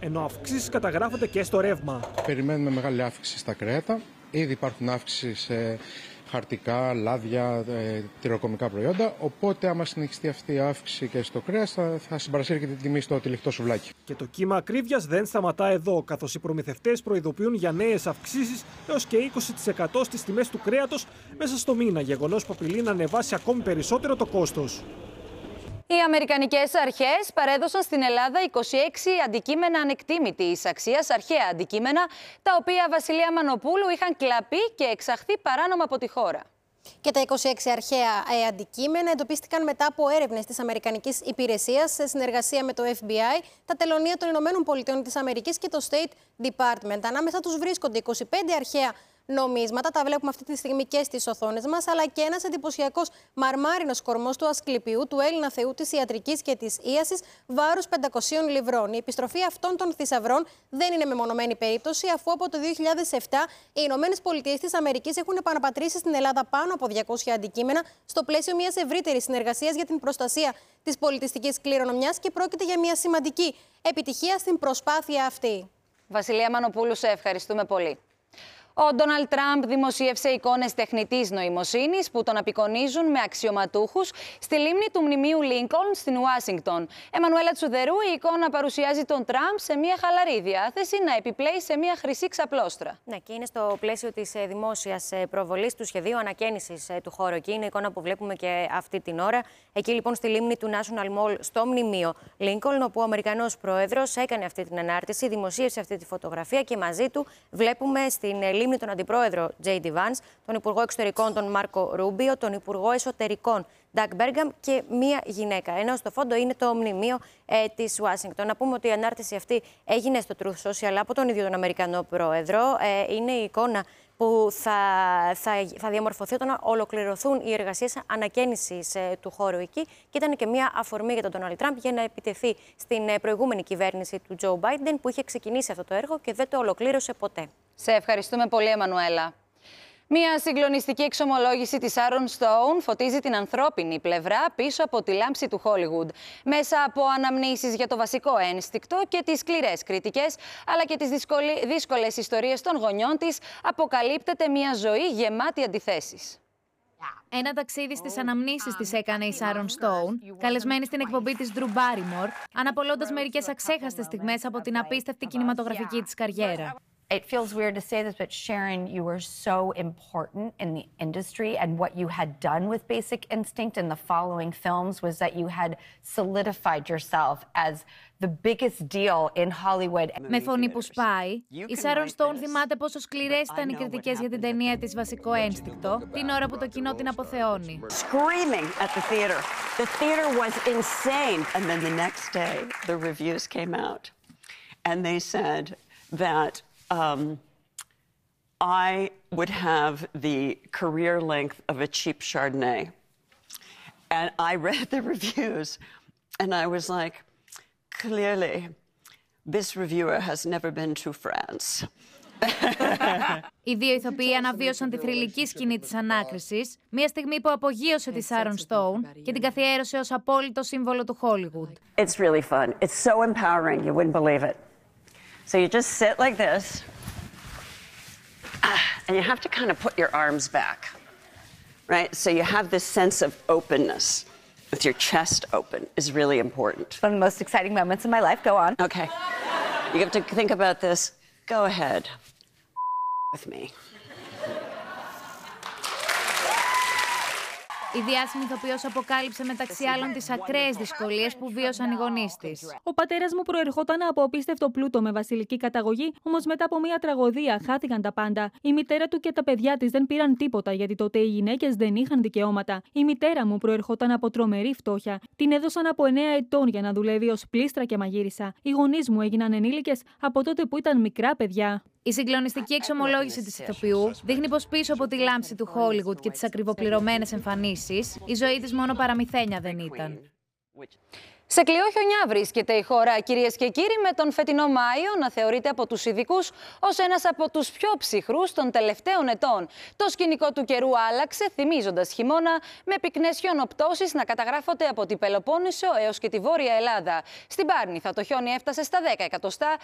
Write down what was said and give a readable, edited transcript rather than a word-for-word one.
ενώ αυξήσεις καταγράφονται και στο ρεύμα. Περιμένουμε μεγάλη αύξηση στα κρέατα. Ήδη υπάρχουν αύξηση σε χαρτικά, λάδια, τυροκομικά προϊόντα. Οπότε, άμα συνεχιστεί αυτή η αύξηση και στο κρέας, θα συμπαρασύρει και την τιμή στο τυλιχτό σουβλάκι. Και το κύμα ακρίβειας δεν σταματά εδώ, καθώς οι προμηθευτές προειδοποιούν για νέες αυξήσεις έως και 20% στις τιμές του κρέατος μέσα στο μήνα, γεγονός που απειλεί να ανεβάσει ακόμη περισσότερο το κόστος. Οι αμερικανικές αρχές παρέδωσαν στην Ελλάδα 26 αντικείμενα ανεκτήμητης αξίας, αρχαία αντικείμενα, τα οποία, Βασιλεία Μανοπούλου, είχαν κλαπεί και εξαχθεί παράνομα από τη χώρα. Και τα 26 αρχαία αντικείμενα εντοπίστηκαν μετά από έρευνες της Αμερικανικής Υπηρεσίας σε συνεργασία με το FBI, τα τελωνεία των Ηνωμένων Πολιτειών της Αμερικής και το State Department. Ανάμεσα τους βρίσκονται 25 αρχαία νομίσματα, τα βλέπουμε αυτή τη στιγμή και στις οθόνες μας, αλλά και ένας εντυπωσιακός μαρμάρινος κορμός του Ασκληπιού, του Έλληνα θεού της ιατρικής και της ίασης, βάρους 500 λιβρών. Η επιστροφή αυτών των θησαυρών δεν είναι μεμονωμένη περίπτωση, αφού από το 2007 οι Ηνωμένες Πολιτείες της Αμερικής έχουν επαναπατρίσει στην Ελλάδα πάνω από 200 αντικείμενα στο πλαίσιο μιας ευρύτερης συνεργασίας για την προστασία της πολιτιστικής κληρονομιάς και πρόκειται για μια σημαντική επιτυχία στην προσπάθεια αυτή. Βασιλεία Μανοπούλου, σε ευχαριστούμε πολύ. Ο Ντόναλντ Τραμπ δημοσίευσε εικόνες τεχνητής νοημοσύνης που τον απεικονίζουν με αξιωματούχους στη λίμνη του μνημείου Λίνκολν στην Ουάσιγκτον. Εμμανουέλα Τσουδερού, η εικόνα παρουσιάζει τον Τραμπ σε μια χαλαρή διάθεση να επιπλέει σε μια χρυσή ξαπλώστρα. Ναι, και είναι στο πλαίσιο της δημόσιας προβολής του σχεδίου ανακαίνησης του χώρου. Εκεί είναι η εικόνα που βλέπουμε και αυτή την ώρα. Εκεί λοιπόν στη λίμνη του National Mall, στο μνημείο Λίνκολν, όπου ο Αμερικανός πρόεδρος έκανε αυτή την ανάρτηση, δημοσίευσε αυτή τη φωτογραφία και μαζί του βλέπουμε στην λίμνη τον Αντιπρόεδρο J.D. Vance, τον Υπουργό Εξωτερικών τον Μάρκο Ρούμπιο, τον Υπουργό Εσωτερικών Ντακ Μπέργκαμ και μία γυναίκα. Ενώ στο φόντο είναι το μνημείο της Ουάσιγκτον. Να πούμε ότι η ανάρτηση αυτή έγινε στο Truth Social από τον ίδιο τον Αμερικανό Πρόεδρο. Είναι η εικόνα που θα διαμορφωθεί όταν ολοκληρωθούν οι εργασίες ανακαίνησης του χώρου εκεί. Και ήταν και μια αφορμή για τον Ντόναλντ Τραμπ για να επιτεθεί στην προηγούμενη κυβέρνηση του Τζο Μπάιντεν, που είχε ξεκινήσει αυτό το έργο και δεν το ολοκλήρωσε ποτέ. Σε ευχαριστούμε πολύ, Εμμανουέλα. Μια συγκλονιστική εξομολόγηση της Sharon Stone φωτίζει την ανθρώπινη πλευρά πίσω από τη λάμψη του Hollywood. Μέσα από αναμνήσεις για το βασικό ένστικτο και τις σκληρές κριτικές, αλλά και τις δύσκολες ιστορίες των γονιών της, αποκαλύπτεται μια ζωή γεμάτη αντιθέσεις. Ένα ταξίδι στις αναμνήσεις της έκανε η Sharon Stone, καλεσμένη στην εκπομπή της Drew Barrymore, αναπολώντας μερικές αξέχαστες στιγμές από την απίστευτη κινηματογραφική της καριέρα. It feels weird to say this, but Sharon, you were so important in the industry, and what you had done with Basic Instinct in the following films was that you had solidified yourself as the biggest deal in Hollywood. Με φωνή που σπάει, η Sharon Stone θυμάται πόσο σκληρές ήταν οι κριτικές για την ταινία της Βασικό Ένστικτο, την ώρα που το κοινό την αποθεώνει. Screaming at the theater. The theater was insane. And then the next day, the reviews came out, and they said that I would have the career length of a cheap Chardonnay. And I read the reviews, and I was like, clearly, this reviewer has never been to France. Οι δύο ηθοποιοί αναβίωσαν τη θρυλική σκηνή της ανάκρισης, μια στιγμή που απογείωσε τη Sharon Stone και την καθιέρωσε ως απόλυτο σύμβολο του Hollywood. It's really fun. It's so empowering, you wouldn't believe it. So you just sit like this, and you have to kind of put your arms back, right? So you have this sense of openness with your chest open is really important. One of the most exciting moments in my life. Go on. Okay. You have to think about this. Go ahead with me. Η διάσημη ηθοποιός αποκάλυψε μεταξύ άλλων τις ακραίες δυσκολίες που βίωσαν οι γονείς της. Ο πατέρας μου προερχόταν από απίστευτο πλούτο με βασιλική καταγωγή, όμως μετά από μια τραγωδία χάθηκαν τα πάντα. Η μητέρα του και τα παιδιά της δεν πήραν τίποτα, γιατί τότε οι γυναίκες δεν είχαν δικαιώματα. Η μητέρα μου προερχόταν από τρομερή φτώχεια. Την έδωσαν από 9 ετών για να δουλεύει ως πλήστρα και μαγείρισα. Οι γονείς μου έγιναν ενήλικες από τότε που ήταν μικρά παιδιά. Η συγκλονιστική εξομολόγηση της ηθοποιού δείχνει πως πίσω από τη λάμψη του Hollywood και τις ακριβοπληρωμένες εμφανίσεις, η ζωή της μόνο παραμυθένια δεν ήταν. Σε κλειό χιονιά βρίσκεται η χώρα, κυρίες και κύριοι, με τον φετινό Μάιο να θεωρείται από τους ειδικούς ως ένας από τους πιο ψυχρούς των τελευταίων ετών. Το σκηνικό του καιρού άλλαξε, θυμίζοντας χειμώνα, με πυκνές χιονοπτώσεις να καταγράφονται από την Πελοπόννησο έως και τη Βόρεια Ελλάδα. Στην Πάρνηθα το χιόνι έφτασε στα 10 εκατοστά